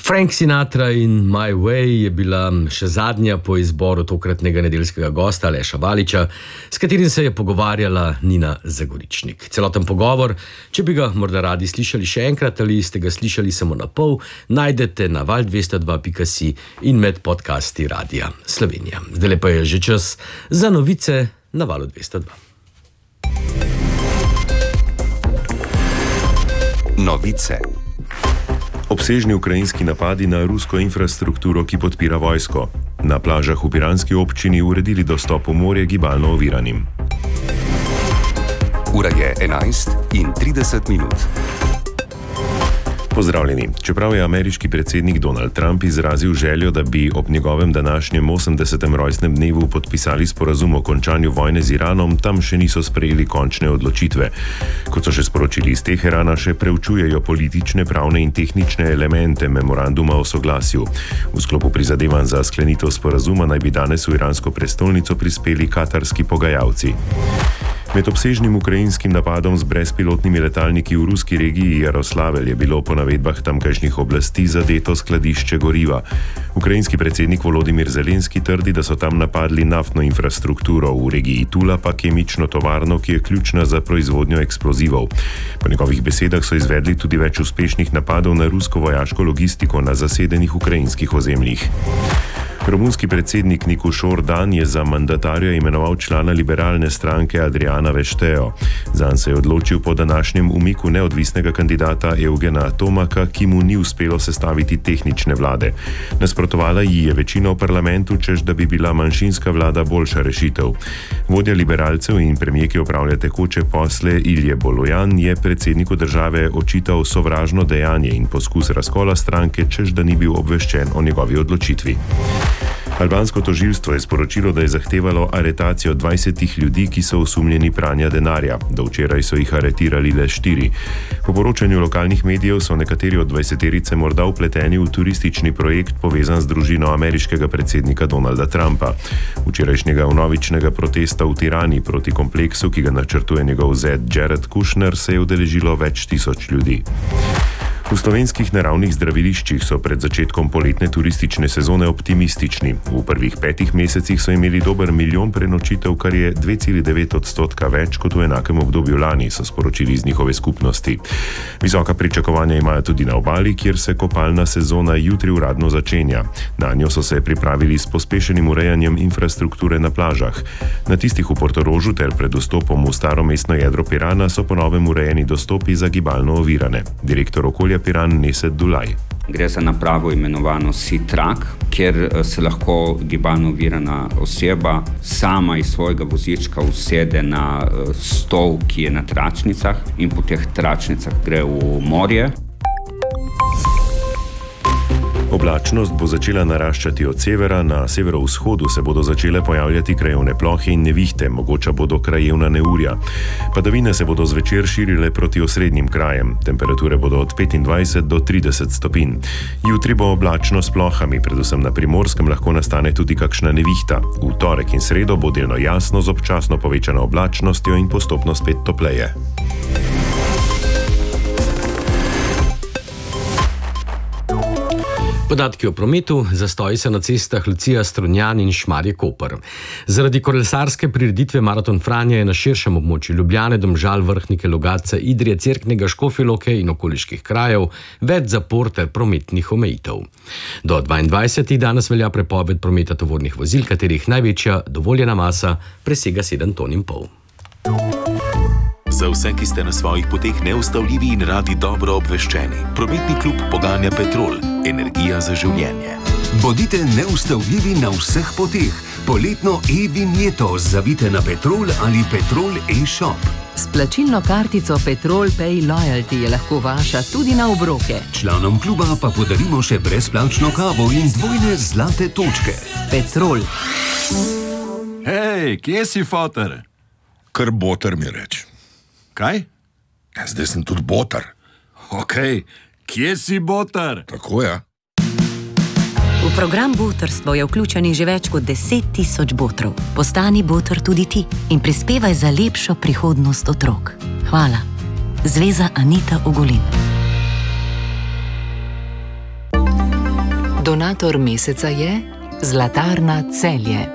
Frank Sinatra in My Way je bila še zadnja po izboru tokratnega nedeljskega gosta Aleša Valiča, s katerim se je pogovarjala Nina Zagoričnik. Celoten pogovor, če bi ga morda radi slišali še enkrat ali ste ga slišali samo na pol, najdete na val202.si in med podcasti Radia Slovenija. Zdaj pa je že čas za novice na Valu 202. Novice. Obsežni ukrajinski napadi na rusko infrastrukturo, ki podpira vojsko. Na plažah v piranski občini uredili dostop v morje gibalno oviranim. Ura je 11:30. Pozdravljeni. Čeprav je ameriški predsednik Donald Trump izrazil željo, da bi ob njegovem današnjem 80. rojstnem dnevu podpisali sporazum o končanju vojne z Iranom, tam še niso sprejeli končne odločitve. Kot so še sporočili iz Teherana, še preučujejo politične, pravne in tehnične elemente memoranduma o soglasju. V sklopu prizadevanj za sklenitev sporazuma naj bi danes v iransko prestolnico prispeli katarski pogajalci. Med obsežnim ukrajinskim napadom z brezpilotnimi letalniki v ruski regiji Jaroslavel je bilo po navedbah tamkajšnjih oblasti zadeto skladišče goriva. Ukrajinski predsednik Volodimir Zelenski trdi, da so tam napadli naftno infrastrukturo, v regiji Tula pa kemično tovarno, ki je ključna za proizvodnjo eksplozivov. Po njegovih besedah so izvedli tudi več uspešnih napadov na rusko vojaško logistiko na zasedenih ukrajinskih ozemljih. Romunski predsednik Nikušor Dan je za mandatarja imenoval člana liberalne stranke Adriana Vešteo. Zanj se je odločil po današnjem umiku neodvisnega kandidata Evgena Tomaka, ki mu ni uspelo sestaviti tehnične vlade. Nasprotovala ji je večina v parlamentu, češ da bi bila manjšinska vlada boljša rešitev. Vodja liberalcev in premijer, ki opravlja tekoče posle, Ilje Bolojan, je predsedniku države očital sovražno dejanje in poskus razkola stranke, češ da ni bil obveščen o njegovi odločitvi. Albansko tožilstvo je sporočilo, da je zahtevalo aretacijo 20 ljudi, ki so osumljeni pranja denarja. Do včeraj so jih aretirali le 4. Po poročanju lokalnih medijev so nekateri od 20-terice morda vpleteni v turistični projekt povezan z družino ameriškega predsednika Donalda Trumpa. Včerajšnjega vnovičnega protesta v Tirani proti kompleksu, ki ga načrtuje njegov zet Jared Kushner, se je udeležilo več tisoč ljudi. V slovenskih naravnih zdraviliščih so pred začetkom poletne turistične sezone optimistični. V prvih 5 mesecih so imeli dober 1 milijon prenočitev, kar je 2,9% več kot v enakem obdobju lani, so sporočili iz njihove skupnosti. Visoka pričakovanja imajo tudi na obali, kjer se kopalna sezona jutri uradno začenja. Na njo so se pripravili s pospešenim urejanjem infrastrukture na plažah. Na tistih v Portorožu ter pred vstopom v staro mestno jedro Pirana so po novem urejeni dostopi za gibalno ovirane. Direktor okolja Piran Nesed Dulaj. Gre za napravo imenovano SeaTrack, kjer se lahko gibalno ovirana oseba sama iz svojega vozička usede na stol, ki je na tračnicah, in po teh tračnicah gre v morje. Oblačnost bo začela naraščati od severa, na severovzhodu se bodo začele pojavljati krajevne plohe in nevihte, mogoča bodo krajevna neurja. Padavine se bodo zvečer širile proti osrednjim krajem, temperature bodo od 25 do 30 stopinj. Jutri bo oblačno s plohami, predvsem na Primorskem lahko nastane tudi kakšna nevihta. V torek in sredo bo delno jasno z občasno povečano oblačnostjo in postopno spet topleje. Podatki o prometu, zastoji se na cestah Lucija, Strunjan in Šmarje-Koper. Zaradi kolesarske prireditve Maraton Franja je na širšem območju Ljubljane, Domžal, Vrhnike, Logatca, Idrije, Cerknega, Škofje Loke in okoliških krajev več zapor ter prometnih omejitev. Do 22. danes velja prepoved prometa tovornih vozil, katerih največja dovoljena masa presega 7,5 ton. Za vse, ki ste na svojih poteh neustavljivi in radi dobro obveščeni. Prometni klub poganja Petrol. Energija za življenje. Bodite neustavljivi na vseh poteh. Poletno e-vinjeto zavite na Petrol ali Petrol e-shop. S plačilno kartico Petrol Pay Loyalty je lahko vaša tudi na obroke. Članom kluba pa podarimo še brezplačno kavo in 2 zlate točke. Petrol. Hej, kje si, foter? Kar boter mi reč. Kaj? Ja, zdaj sem tudi boter. Okej, kje si boter? Tako je. V program botrstvo je vključenih že več kot 10.000 botrov. Postani botr tudi ti in prispevaj za lepšo prihodnost otrok. Hvala. Zveza Anita Ogulin. Donator meseca je Zlatarna Celje.